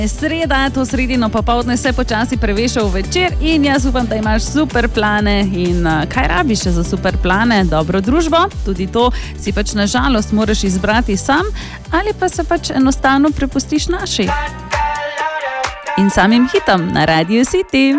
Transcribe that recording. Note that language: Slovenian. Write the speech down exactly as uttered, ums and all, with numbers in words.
Sreda, to sredino popoldne se počasi preveša v večer in jaz upam, da imaš super plane in uh, kaj rabiš za super plane? Dobro družbo, tudi to si pač na žalost moraš izbrati sam ali pa se pač enostavno prepustiš naši in samim hitom na Radio City.